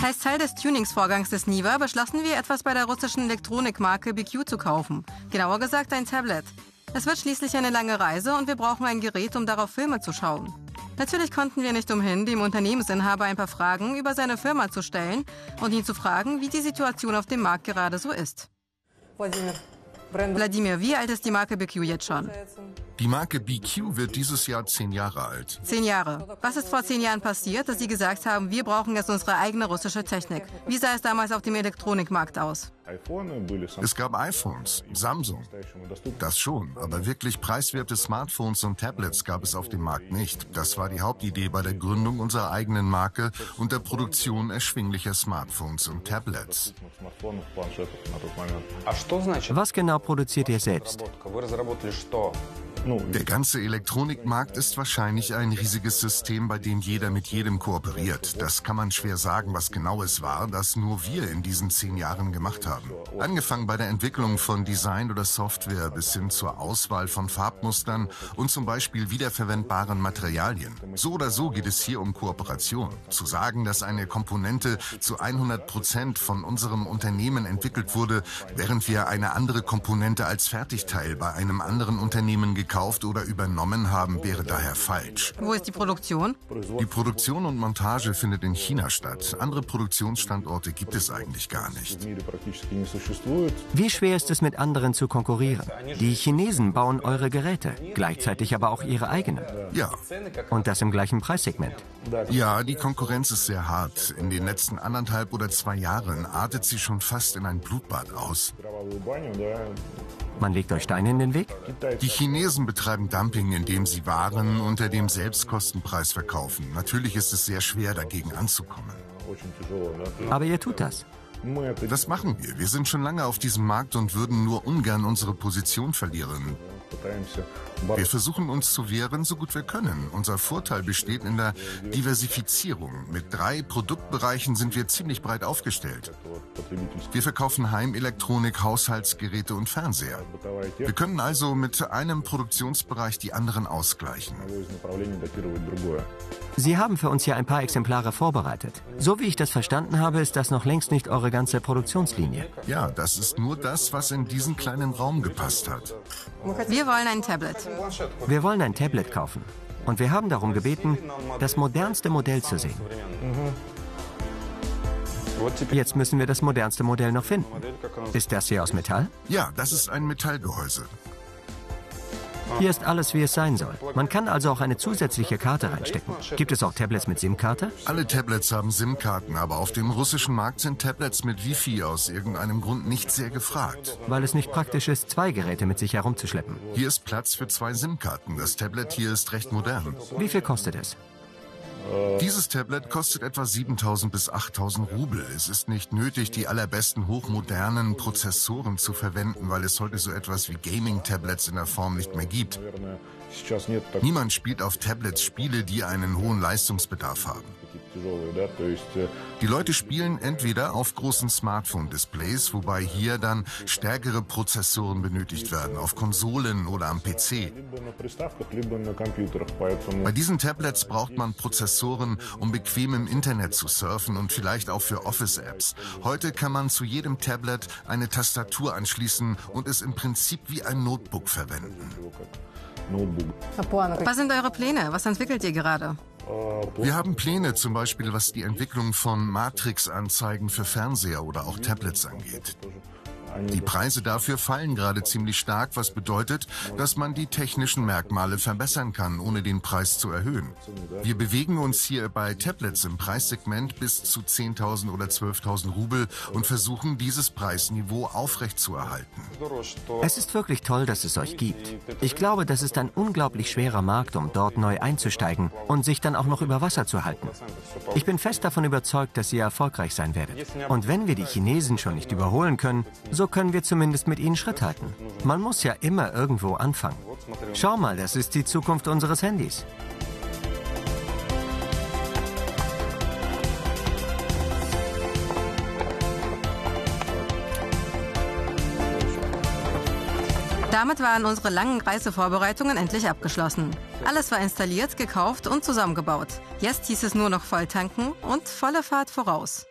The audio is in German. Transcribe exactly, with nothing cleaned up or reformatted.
Als Teil des Tuningsvorgangs des Niva beschlossen wir, etwas bei der russischen Elektronikmarke B Q zu kaufen. Genauer gesagt ein Tablet. Es wird schließlich eine lange Reise und wir brauchen ein Gerät, um darauf Filme zu schauen. Natürlich konnten wir nicht umhin, dem Unternehmensinhaber ein paar Fragen über seine Firma zu stellen und ihn zu fragen, wie die Situation auf dem Markt gerade so ist. Wladimir, wie alt ist die Marke B Q jetzt schon? Die Marke B Q wird dieses Jahr zehn Jahre alt. Zehn Jahre. Was ist vor zehn Jahren passiert, dass Sie gesagt haben, wir brauchen jetzt unsere eigene russische Technik? Wie sah es damals auf dem Elektronikmarkt aus? Es gab iPhones, Samsung, das schon, aber wirklich preiswerte Smartphones und Tablets gab es auf dem Markt nicht. Das war die Hauptidee bei der Gründung unserer eigenen Marke und der Produktion erschwinglicher Smartphones und Tablets. Was genau produziert ihr selbst? Der ganze Elektronikmarkt ist wahrscheinlich ein riesiges System, bei dem jeder mit jedem kooperiert. Das kann man schwer sagen, was genau es war, das nur wir in diesen zehn Jahren gemacht haben. Angefangen bei der Entwicklung von Design oder Software bis hin zur Auswahl von Farbmustern und zum Beispiel wiederverwendbaren Materialien. So oder so geht es hier um Kooperation. Zu sagen, dass eine Komponente zu hundert Prozent von unserem Unternehmen entwickelt wurde, während wir eine andere Komponente als Fertigteil bei einem anderen Unternehmen gekauft gekauft oder übernommen haben, wäre daher falsch. Wo ist die Produktion? Die Produktion und Montage findet in China statt. Andere Produktionsstandorte gibt es eigentlich gar nicht. Wie schwer ist es, mit anderen zu konkurrieren? Die Chinesen bauen eure Geräte, gleichzeitig aber auch ihre eigenen. Ja. Und das im gleichen Preissegment. Ja, die Konkurrenz ist sehr hart. In den letzten anderthalb oder zwei Jahren artet sie schon fast in ein Blutbad aus. Man legt euch Steine in den Weg? Die Chinesen betreiben Dumping, indem sie Waren unter dem Selbstkostenpreis verkaufen. Natürlich ist es sehr schwer, dagegen anzukommen. Aber ihr tut das. Das machen wir. Wir sind schon lange auf diesem Markt und würden nur ungern unsere Position verlieren. Wir versuchen uns zu wehren, so gut wir können. Unser Vorteil besteht in der Diversifizierung. Mit drei Produktbereichen sind wir ziemlich breit aufgestellt. Wir verkaufen Heimelektronik, Haushaltsgeräte und Fernseher. Wir können also mit einem Produktionsbereich die anderen ausgleichen. Sie haben für uns ja ein paar Exemplare vorbereitet. So wie ich das verstanden habe, ist das noch längst nicht eure ganze Produktionslinie. Ja, das ist nur das, was in diesen kleinen Raum gepasst hat. Wir wollen ein Tablet. Wir wollen ein Tablet kaufen. Und wir haben darum gebeten, das modernste Modell zu sehen. Jetzt müssen wir das modernste Modell noch finden. Ist das hier aus Metall? Ja, das ist ein Metallgehäuse. Hier ist alles, wie es sein soll. Man kann also auch eine zusätzliche Karte reinstecken. Gibt es auch Tablets mit SIM-Karte? Alle Tablets haben SIM-Karten, aber auf dem russischen Markt sind Tablets mit Wi-Fi aus irgendeinem Grund nicht sehr gefragt. Weil es nicht praktisch ist, zwei Geräte mit sich herumzuschleppen. Hier ist Platz für zwei SIM-Karten. Das Tablet hier ist recht modern. Wie viel kostet es? Dieses Tablet kostet etwa siebentausend bis achttausend Rubel. Es ist nicht nötig, die allerbesten hochmodernen Prozessoren zu verwenden, weil es heute so etwas wie Gaming-Tablets in der Form nicht mehr gibt. Niemand spielt auf Tablets Spiele, die einen hohen Leistungsbedarf haben. Die Leute spielen entweder auf großen Smartphone-Displays, wobei hier dann stärkere Prozessoren benötigt werden, auf Konsolen oder am P C. Bei diesen Tablets braucht man Prozessoren, um bequem im Internet zu surfen und vielleicht auch für Office-Apps. Heute kann man zu jedem Tablet eine Tastatur anschließen und es im Prinzip wie ein Notebook verwenden. Was sind eure Pläne? Was entwickelt ihr gerade? Wir haben Pläne, zum Beispiel was die Entwicklung von Matrix-Anzeigen für Fernseher oder auch Tablets angeht. Die Preise dafür fallen gerade ziemlich stark, was bedeutet, dass man die technischen Merkmale verbessern kann, ohne den Preis zu erhöhen. Wir bewegen uns hier bei Tablets im Preissegment bis zu zehntausend oder zwölftausend Rubel und versuchen, dieses Preisniveau aufrechtzuerhalten. Es ist wirklich toll, dass es euch gibt. Ich glaube, das ist ein unglaublich schwerer Markt, um dort neu einzusteigen und sich dann auch noch über Wasser zu halten. Ich bin fest davon überzeugt, dass ihr erfolgreich sein werdet. Und wenn wir die Chinesen schon nicht überholen können, so können wir zumindest mit ihnen Schritt halten. Man muss ja immer irgendwo anfangen. Schau mal, das ist die Zukunft unseres Handys. Damit waren unsere langen Reisevorbereitungen endlich abgeschlossen. Alles war installiert, gekauft und zusammengebaut. Jetzt hieß es nur noch voll tanken und volle Fahrt voraus.